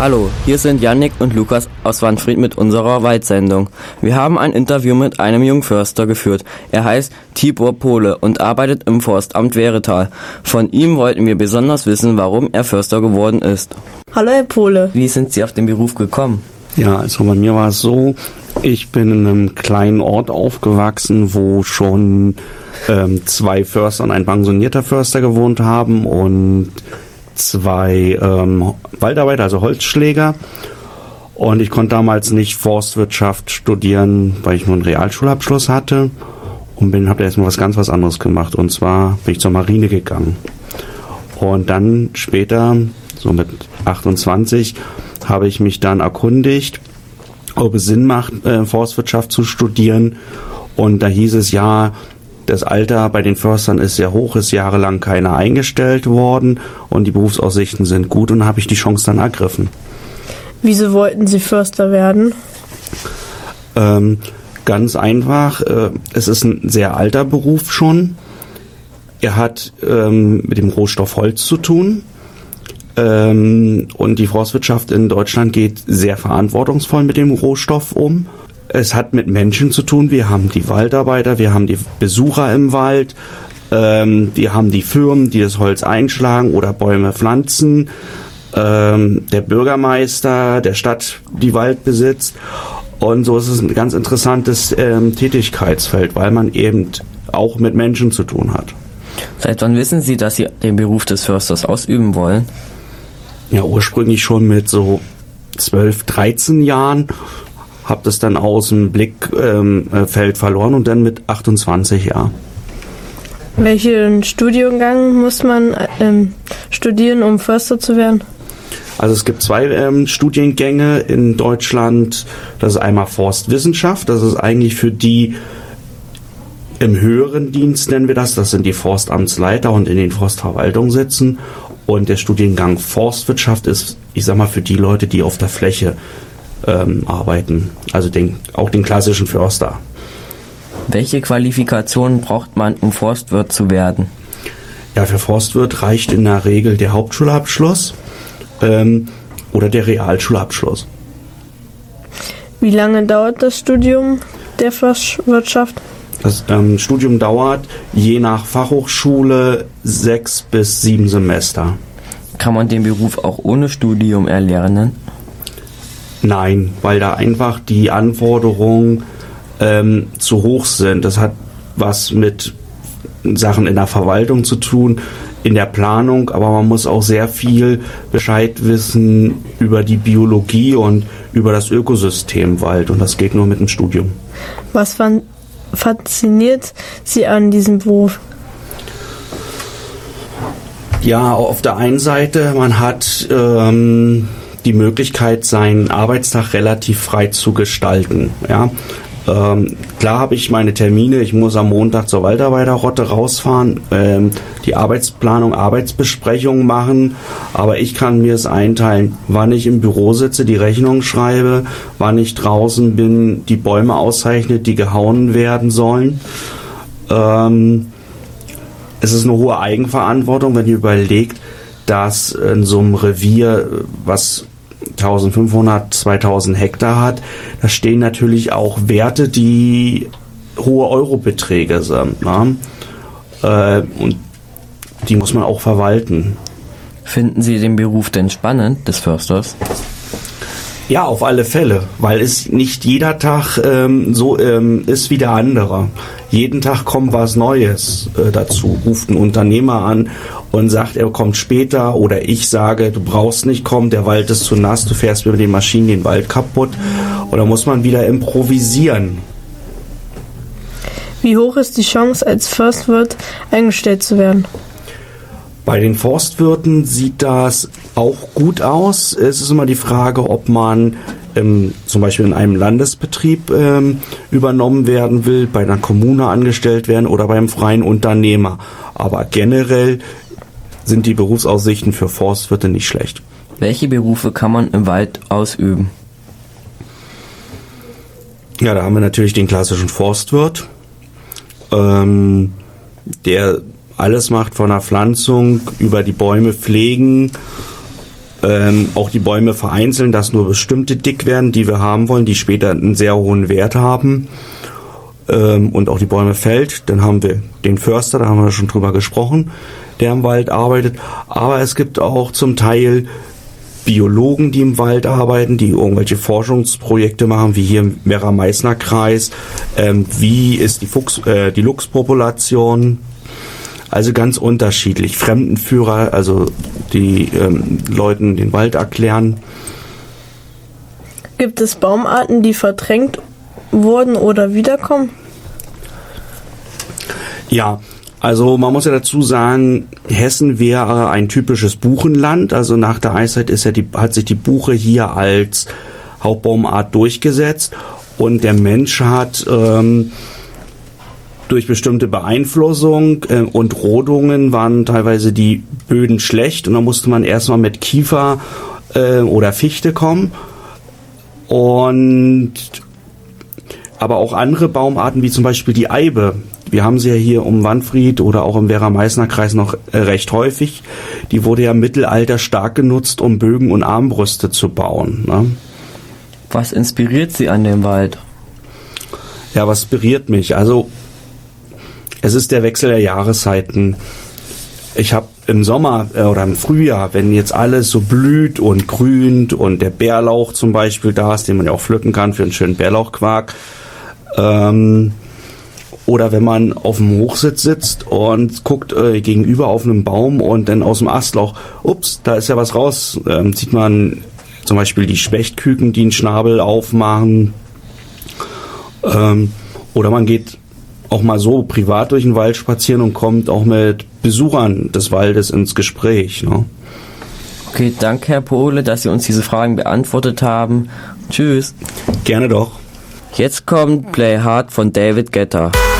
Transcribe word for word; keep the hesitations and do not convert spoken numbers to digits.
Hallo, hier sind Yannick und Lukas aus Wanfried mit unserer Waldsendung. Wir haben ein Interview mit einem Jungförster geführt. Er heißt Tibor Pohle und arbeitet im Forstamt Wehretal. Von ihm wollten wir besonders wissen, warum er Förster geworden ist. Hallo Herr Pohle. Wie sind Sie auf den Beruf gekommen? Ja, also bei mir war es so, ich bin in einem kleinen Ort aufgewachsen, wo schon ähm, zwei Förster und ein pensionierter Förster gewohnt haben und zwei ähm, Waldarbeiter, also Holzschläger. Und ich konnte damals nicht Forstwirtschaft studieren, weil ich nur einen Realschulabschluss hatte und bin habe erstmal was ganz was anderes gemacht. Und zwar bin ich zur Marine gegangen. Und dann später, so mit achtundzwanzig, habe ich mich dann erkundigt, ob es Sinn macht, äh, Forstwirtschaft zu studieren. Und da hieß es, ja, das Alter bei den Förstern ist sehr hoch, ist jahrelang keiner eingestellt worden und die Berufsaussichten sind gut, und habe ich die Chance dann ergriffen. Wieso wollten Sie Förster werden? Ähm, ganz einfach, äh, es ist ein sehr alter Beruf schon. Er hat ähm, mit dem Rohstoff Holz zu tun. Ähm, und die Forstwirtschaft in Deutschland geht sehr verantwortungsvoll mit dem Rohstoff um. Es hat mit Menschen zu tun. Wir haben die Waldarbeiter, wir haben die Besucher im Wald, ähm, wir haben die Firmen, die das Holz einschlagen oder Bäume pflanzen, ähm, der Bürgermeister der Stadt, die Wald besitzt. Und so ist es ein ganz interessantes ähm, Tätigkeitsfeld, weil man eben auch mit Menschen zu tun hat. Seit wann wissen Sie, dass Sie den Beruf des Försters ausüben wollen? Ja, ursprünglich schon mit so zwölf, dreizehn Jahren. Habe das dann aus dem Blickfeld ähm, verloren und dann mit achtundzwanzig Jahren. Welchen Studiengang muss man ähm, studieren, um Förster zu werden? Also es gibt zwei ähm, Studiengänge in Deutschland. Das ist einmal Forstwissenschaft. Das ist eigentlich für die im höheren Dienst, nennen wir das. Das sind die Forstamtsleiter und in den Forstverwaltungen sitzen. Und der Studiengang Forstwirtschaft ist, ich sag mal, für die Leute, die auf der Fläche ähm, arbeiten. Also den, auch den klassischen Förster. Welche Qualifikationen braucht man, um Forstwirt zu werden? Ja, für Forstwirt reicht in der Regel der Hauptschulabschluss ähm, oder der Realschulabschluss. Wie lange dauert das Studium der Forstwirtschaft? Das ähm, Studium dauert je nach Fachhochschule sechs bis sieben Semester. Kann man den Beruf auch ohne Studium erlernen? Nein, weil da einfach die Anforderungen ähm, zu hoch sind. Das hat was mit Sachen in der Verwaltung zu tun, in der Planung, aber man muss auch sehr viel Bescheid wissen über die Biologie und über das Ökosystem Wald, und das geht nur mit dem Studium. Was fan- fasziniert Sie an diesem Beruf? Ja, auf der einen Seite, man hat ähm, die Möglichkeit, seinen Arbeitstag relativ frei zu gestalten. Ja, ähm, klar habe ich meine Termine, ich muss am Montag zur Waldarbeiterrotte rausfahren, ähm, die Arbeitsplanung, Arbeitsbesprechungen machen, aber ich kann mir es einteilen, wann ich im Büro sitze, die Rechnung schreibe, wann ich draußen bin, die Bäume auszeichne, die gehauen werden sollen. Ähm, es ist eine hohe Eigenverantwortung, wenn ihr überlegt, dass in so einem Revier, was eintausendfünfhundert, zweitausend Hektar hat, da stehen natürlich auch Werte, die hohe Eurobeträge sind. Ne? Äh, und die muss man auch verwalten. Finden Sie den Beruf denn spannend, des Försters? Ja, auf alle Fälle, weil es nicht jeder Tag ähm, so ähm, ist wie der andere. Jeden Tag kommt was Neues äh, dazu. Ruft ein Unternehmer an und sagt, er kommt später, oder ich sage, du brauchst nicht kommen, der Wald ist zu nass, du fährst mit den Maschinen den Wald kaputt. Und da muss man wieder improvisieren. Wie hoch ist die Chance, als Forstwirt eingestellt zu werden? Bei den Forstwirten sieht das auch gut aus. Es ist immer die Frage, ob man ähm, zum Beispiel in einem Landesbetrieb ähm, übernommen werden will, bei einer Kommune angestellt werden oder beim freien Unternehmer. Aber generell sind die Berufsaussichten für Forstwirte nicht schlecht. Welche Berufe kann man im Wald ausüben? Ja, da haben wir natürlich den klassischen Forstwirt, ähm, der alles macht, von der Pflanzung über die Bäume pflegen, Ähm, auch die Bäume vereinzeln, dass nur bestimmte dick werden, die wir haben wollen, die später einen sehr hohen Wert haben. Ähm, und auch die Bäume fällt. Dann haben wir den Förster, da haben wir schon drüber gesprochen, der im Wald arbeitet. Aber es gibt auch zum Teil Biologen, die im Wald arbeiten, die irgendwelche Forschungsprojekte machen, wie hier im Werra-Meißner-Kreis. Ähm, wie ist die Fuchs, äh, die Luchspopulation? Also ganz unterschiedlich. Fremdenführer, also die ähm, Leuten den Wald erklären. Gibt es Baumarten, die verdrängt wurden oder wiederkommen? Ja, also man muss ja dazu sagen, Hessen wäre ein typisches Buchenland. Also nach der Eiszeit ist ja die, hat sich die Buche hier als Hauptbaumart durchgesetzt. Und der Mensch hat ähm, durch bestimmte Beeinflussung äh, und Rodungen waren teilweise die Böden schlecht. Und dann musste man erstmal mit Kiefer äh, oder Fichte kommen. Und aber auch andere Baumarten, wie zum Beispiel die Eibe. Wir haben sie ja hier um Wanfried oder auch im Werra-Meißner-Kreis noch äh, recht häufig. Die wurde ja im Mittelalter stark genutzt, um Bögen und Armbrüste zu bauen. Ne? Was inspiriert Sie an dem Wald? Ja, was inspiriert mich? Also es ist der Wechsel der Jahreszeiten. Ich habe im Sommer äh, oder im Frühjahr, wenn jetzt alles so blüht und grünt und der Bärlauch zum Beispiel da ist, den man ja auch pflücken kann für einen schönen Bärlauchquark, ähm, oder wenn man auf dem Hochsitz sitzt und guckt äh, gegenüber auf einem Baum und dann aus dem Astlauch, ups, da ist ja was raus, ähm, sieht man zum Beispiel die Spechtküken, die einen Schnabel aufmachen, ähm, oder man geht auch mal so privat durch den Wald spazieren und kommt auch mit Besuchern des Waldes ins Gespräch. Ne? Okay, danke Herr Pohle, dass Sie uns diese Fragen beantwortet haben. Tschüss. Gerne doch. Jetzt kommt Play Hard von David Guetta.